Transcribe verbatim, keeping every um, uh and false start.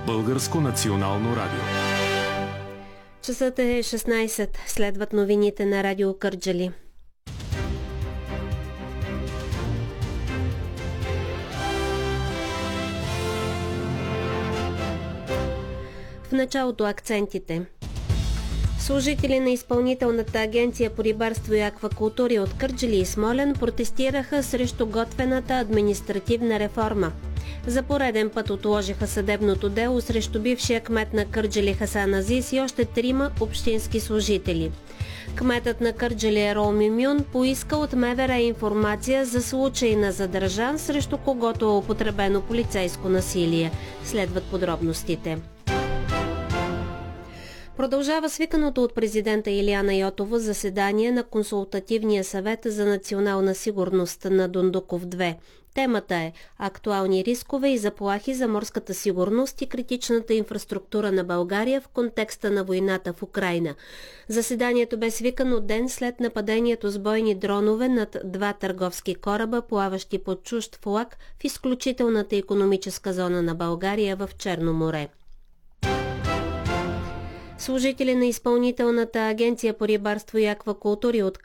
Българско национално радио. Часът е шестнайсет. Следват новините на радио Кърджали. В началото акцентите. Служители на Изпълнителната агенция по рибарство и аквакултури от Кърджали и Смолян протестираха срещу готвената административна реформа. За пореден път отложиха съдебното дело срещу бившия кмет на Кърджали Хасан Азис и още трима общински служители. Кметът на Кърджали Ерол Мюмюн поиска от МВР информация за случаи на задържан, срещу когото е употребено полицейско насилие. Следват подробностите. Продължава свиканото от президента Илияна Йотова заседание на Консултативния съвет за национална сигурност на Дондуков две. Темата е актуални рискове и заплахи за морската сигурност и критичната инфраструктура на България в контекста на войната в Украйна. Заседанието бе свикано ден след нападението с бойни дронове над два търговски кораба, плаващи под чужд флаг в изключителната икономическа зона на България в Черно море. Служители на Изпълнителната агенция по рибарство и аквакултури от